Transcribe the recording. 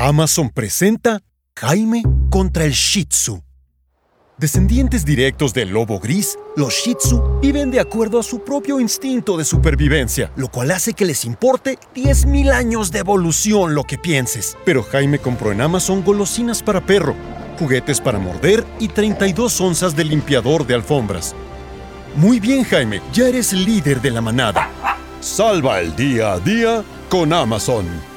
Amazon presenta Jaime contra el Shih Tzu. Descendientes directos del lobo gris, los Shih Tzu viven de acuerdo a su propio instinto de supervivencia, lo cual hace que les importe 10.000 años de evolución lo que pienses. Pero Jaime compró en Amazon golosinas para perro, juguetes para morder y 32 onzas de limpiador de alfombras. Muy bien, Jaime, ya eres líder de la manada. Salva el día a día con Amazon.